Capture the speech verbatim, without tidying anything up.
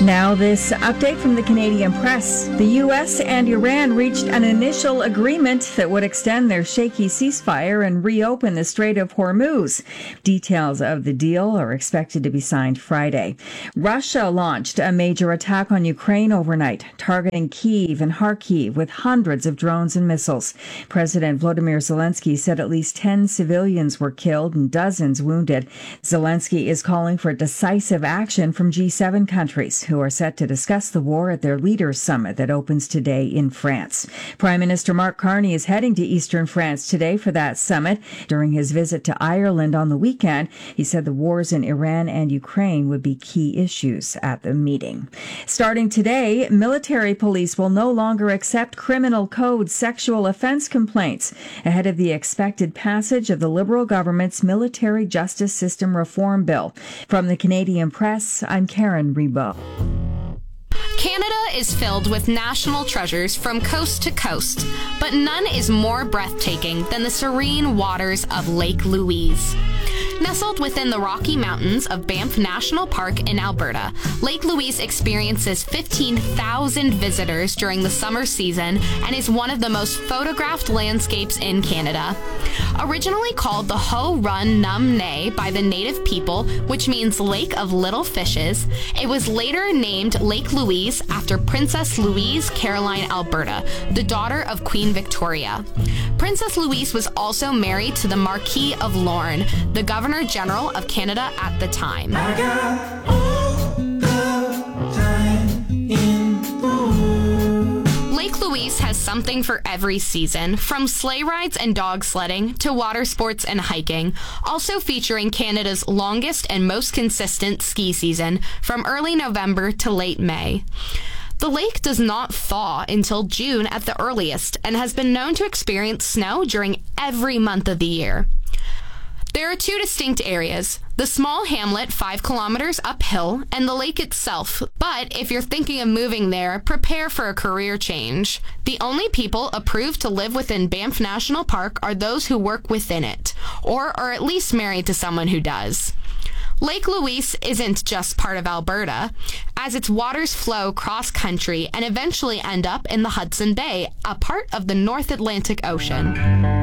Now this update from the Canadian Press. The U S and Iran reached an initial agreement that would extend their shaky ceasefire and reopen the Strait of Hormuz. Details of the deal are expected to be signed Friday. Russia launched a major attack on Ukraine overnight, targeting Kyiv and Kharkiv with hundreds of drones and missiles. President Volodymyr Zelensky said at least ten civilians were killed and dozens wounded. Zelensky is calling for decisive action from G seven countries, who are set to discuss the war at their Leaders' Summit that opens today in France. Prime Minister Mark Carney is heading to eastern France today for that summit. During his visit to Ireland on the weekend, he said the wars in Iran and Ukraine would be key issues at the meeting. Starting today, military police will no longer accept criminal code sexual offense complaints ahead of the expected passage of the Liberal government's Military Justice System Reform Bill. From the Canadian Press, I'm Karen Rebo. Canada is filled with national treasures from coast to coast, but none is more breathtaking than the serene waters of Lake Louise. Nestled within the Rocky Mountains of Banff National Park in Alberta, Lake Louise experiences fifteen thousand visitors during the summer season and is one of the most photographed landscapes in Canada. Originally called the Ho Run Num Ne by the native people, which means Lake of Little Fishes, it was later named Lake Louise after Princess Louise Caroline Alberta, the daughter of Queen Victoria. Princess Louise was also married to the Marquis of Lorne, the Governor General of Canada at the time. I got all the time in the world. Lake Louise has something for every season, from sleigh rides and dog sledding to water sports and hiking, also featuring Canada's longest and most consistent ski season from early November to late May. The lake does not thaw until June at the earliest and has been known to experience snow during every month of the year. There are two distinct areas, the small hamlet five kilometers uphill and the lake itself, but if you're thinking of moving there, prepare for a career change. The only people approved to live within Banff National Park are those who work within it, or are at least married to someone who does. Lake Louise isn't just part of Alberta, as its waters flow cross-country and eventually end up in the Hudson Bay, a part of the North Atlantic Ocean.